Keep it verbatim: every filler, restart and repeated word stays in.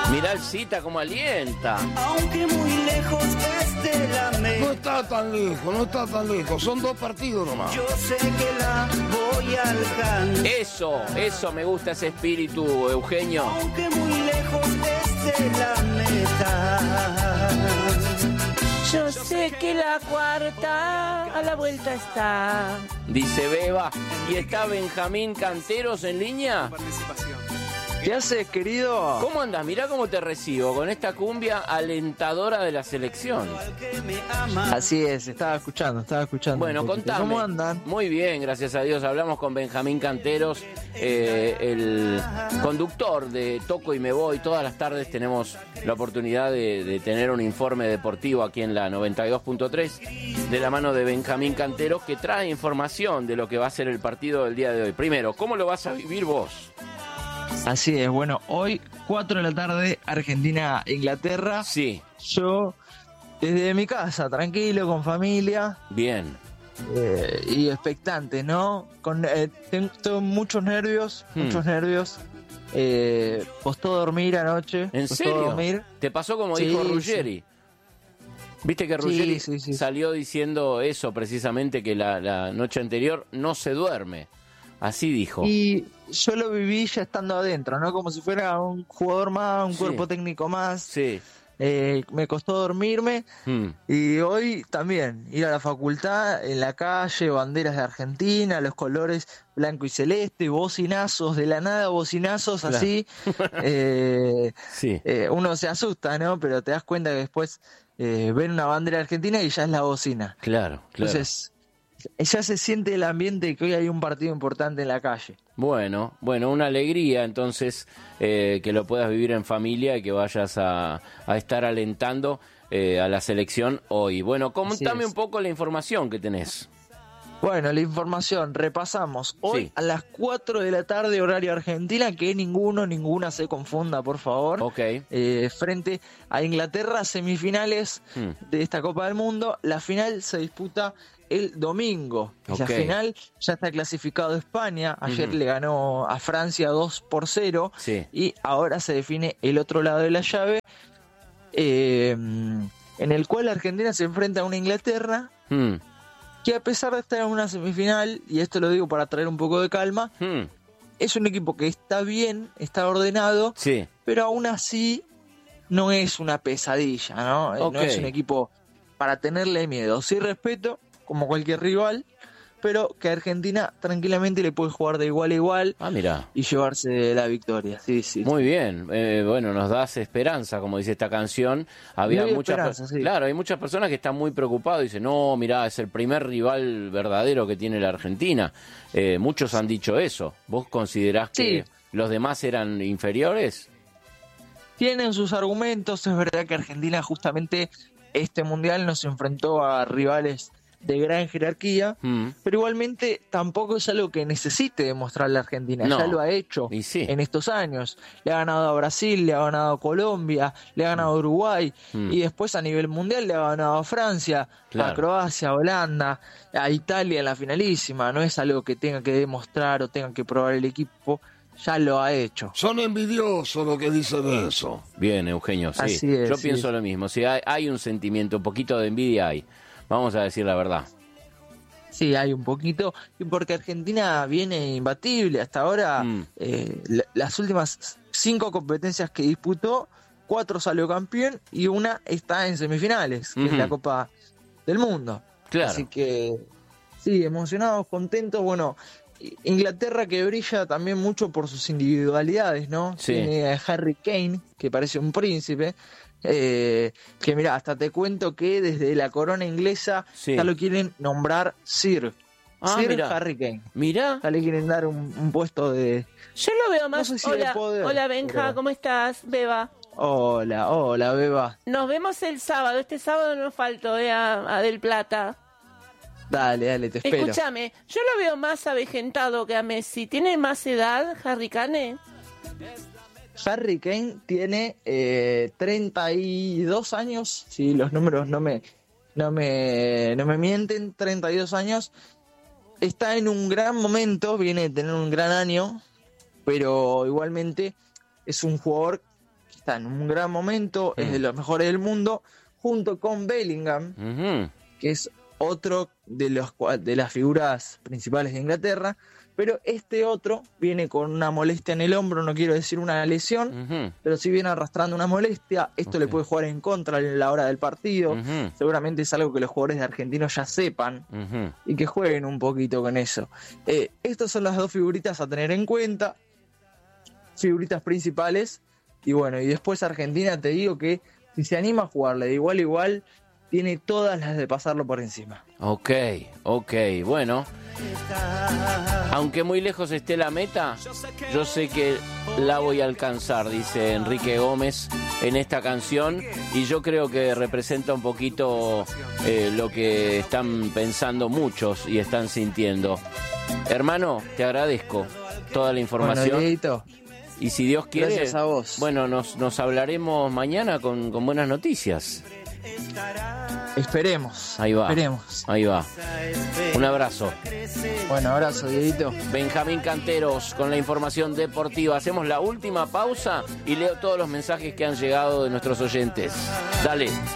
Mirá el Cita como alienta. Aunque muy lejos esté la meta. No está tan lejos, no está tan lejos. Son dos partidos nomás. Yo sé que la voy a alcanzar. Eso, eso me gusta, ese espíritu, Eugenio. Aunque muy lejos esté la meta. Yo sé que la cuarta a la vuelta está. Dice Beba. ¿Y está Benjamín Canteros en línea? ¿Qué haces, querido? ¿Cómo andas? Mirá cómo te recibo con esta cumbia alentadora de la selección. Así es, estaba escuchando, estaba escuchando. Bueno, contame. ¿Cómo andan? Muy bien, gracias a Dios. Hablamos con Benjamín Canteros, eh, el conductor de Toco y Me Voy. Todas las tardes tenemos la oportunidad de, de tener un informe deportivo aquí en la noventa y dos punto tres de la mano de Benjamín Canteros, que trae información de lo que va a ser el partido del día de hoy. Primero, ¿cómo lo vas a vivir vos? Así es, bueno, hoy cuatro de la tarde, Argentina-Inglaterra. Sí. Yo desde mi casa, tranquilo, con familia. Bien. Eh, y expectante, ¿no? Con eh, tengo muchos nervios, Hmm. muchos nervios. Eh, costó dormir anoche. ¿En costó serio? dormir. ¿Te pasó como Sí, dijo Ruggeri? Viste que Sí, Ruggeri sí, sí. salió diciendo eso precisamente, que la, la noche anterior no se duerme. Así dijo. Y yo lo viví ya estando adentro, ¿no? Como si fuera un jugador más, un Sí. cuerpo técnico más. Sí. Eh, me costó dormirme. Hmm. Y hoy también, ir a la facultad, en la calle, banderas de Argentina, los colores blanco y celeste, bocinazos, de la nada bocinazos, Claro. así. eh, Sí. eh, uno se asusta, ¿no? Pero te das cuenta que después eh, ven una bandera argentina y ya es la bocina. Claro, claro. Entonces, ya se siente el ambiente de que hoy hay un partido importante en la calle. Bueno, bueno, una alegría entonces eh, que lo puedas vivir en familia y que vayas a, a estar alentando eh, a la selección hoy. Bueno, contame es. un poco la información que tenés. Bueno, la información, repasamos. Hoy Sí. a las cuatro de la tarde, horario Argentina, que ninguno, ninguna se confunda, por favor. Ok. Eh, frente a Inglaterra, semifinales Hmm. de esta Copa del Mundo. La final se disputa el domingo. Ok. La final ya está clasificado España. Ayer Ujú. le ganó a Francia dos por cero. Sí. Y ahora se define el otro lado de la llave, eh, en el cual Argentina se enfrenta a una Inglaterra Hmm. que, a pesar de estar en una semifinal, y esto lo digo para traer un poco de calma, Hmm. es un equipo que está bien, está ordenado, Sí. pero aún así no es una pesadilla, ¿no? Eh, Ok. No es un equipo para tenerle miedo. Sí, respeto, como cualquier rival, pero que Argentina tranquilamente le puede jugar de igual a igual Ah, mira. y llevarse la victoria. Sí, sí. Muy bien, eh, bueno, nos das esperanza, como dice esta canción. Había Muy muchas, esperanza, per- sí. claro, hay muchas personas que están muy preocupadas y dicen, no, mirá, es el primer rival verdadero que tiene la Argentina. Eh, muchos han dicho eso. ¿Vos considerás que Sí. los demás eran inferiores? Tienen sus argumentos, es verdad que Argentina justamente este mundial nos enfrentó a rivales de gran jerarquía, Mm. pero igualmente tampoco es algo que necesite demostrar la Argentina, No. ya lo ha hecho Y sí. en estos años. Le ha ganado a Brasil, le ha ganado a Colombia, le ha ganado a Uruguay, Mm. y después a nivel mundial le ha ganado a Francia, Claro. a Croacia, a Holanda, a Italia en la finalísima. No es algo que tenga que demostrar o tenga que probar el equipo, ya lo ha hecho. Son envidiosos los que dicen eso. Bien, Eugenio, sí. Así es, Yo sí. pienso lo mismo. Si hay, hay un sentimiento, un poquito de envidia hay. Vamos a decir la verdad. Sí, hay un poquito, y porque Argentina viene imbatible hasta ahora. Mm. eh, la- las últimas cinco competencias que disputó, cuatro salió campeón y una está en semifinales, que Ujú. es la Copa del Mundo. Claro. Así que sí, emocionados, contentos. Bueno, Inglaterra, que brilla también mucho por sus individualidades, ¿no? Sí. Tiene a Harry Kane, que parece un príncipe. Eh, que mira, hasta te cuento que desde la corona inglesa Sí. ya lo quieren nombrar Sir. Ah, Sir mirá. Harry Kane. Mirá. Ya le quieren dar un, un puesto de... Yo lo veo más. sé si de hola, poder, hola Benja, pero- ¿cómo estás? Beba. Hola, hola, Beba. Nos vemos el sábado. Este sábado no falto eh, a, a Del Plata. Dale, dale, te espero. Escúchame, yo lo veo más avejentado que a Messi. ¿Tiene más edad, Harry Kane? Harry Kane tiene eh, treinta y dos años, si los números no me, no me, no me mienten, treinta y dos años. Está en un gran momento, viene de tener un gran año, pero igualmente es un jugador que está en un gran momento, Mm. es de los mejores del mundo, junto con Bellingham, Ujú. que es otro de los cua- de las figuras principales de Inglaterra, pero este otro viene con una molestia en el hombro, no quiero decir una lesión, Ujú. pero sí viene arrastrando una molestia. Esto Ok. le puede jugar en contra en la hora del partido. Ujú. Seguramente es algo que los jugadores de Argentinos ya sepan Ujú. y que jueguen un poquito con eso. Eh, estas son las dos figuritas a tener en cuenta, figuritas principales. Y bueno, y después Argentina, te digo que si se anima a jugarle de igual a igual, tiene todas las de pasarlo por encima. Ok, ok, bueno. Aunque muy lejos esté la meta, yo sé que la voy a alcanzar, dice Enrique Gómez en esta canción, y yo creo que representa un poquito eh, lo que están pensando muchos y están sintiendo. Hermano, te agradezco toda la Bueno, información, Dieguito, y si Dios quiere, gracias a vos. bueno, nos, nos hablaremos mañana con, con buenas noticias. Esperemos. Ahí va. Esperemos. Ahí va. Un abrazo. Bueno, abrazo, Dieguito. Benjamín Canteros con la información deportiva. Hacemos la última pausa y leo todos los mensajes que han llegado de nuestros oyentes. Dale.